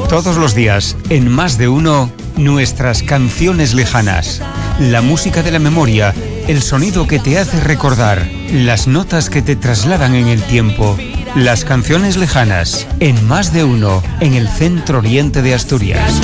Todos los días, en Más de Uno, nuestras canciones lejanas. La música de la memoria, el sonido que te hace recordar, las notas que te trasladan en el tiempo. Las canciones lejanas, en Más de Uno, en el centro oriente de Asturias.